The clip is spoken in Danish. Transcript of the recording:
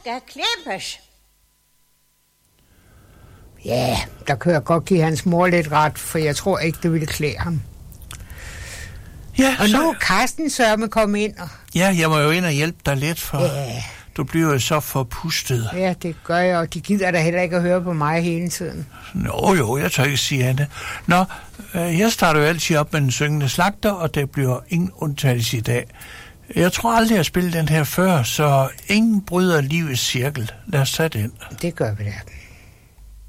skal klippes. Ja, der kan jeg godt give hans mor lidt ret, for jeg tror ikke, det ville klæde ham. Ja, og nu er Karsten sørme kommet ind. Ja, jeg må jo ind og hjælpe dig lidt, for ja. Du bliver jo så forpustet. Ja, det gør jeg, og de gider da heller ikke at høre på mig hele tiden. Jo, jeg tør ikke sige andet. Nå, jeg starter jo altid op med en syngende slagter, og det bliver ingen undtagelse i dag. Jeg tror aldrig, jeg har spillet den her før, så ingen bryder livets cirkel. Lad os tage den. Det gør vi da.